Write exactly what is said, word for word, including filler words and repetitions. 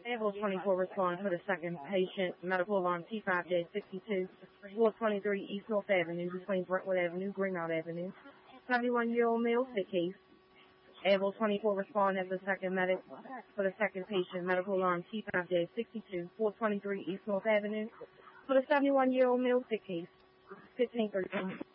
Ambulance twenty-four respond for the second patient, medical alarm T five sixty-two, four twenty-three East North Avenue between Brentwood Avenue, Greenmount Avenue. seventy-one-year-old male, sick case. Ambulance twenty-four respond as the second medic for the second patient, medical alarm T five sixty-two, four twenty-three East North Avenue. For the seventy-one-year-old male, sick case. fifteen thirteen.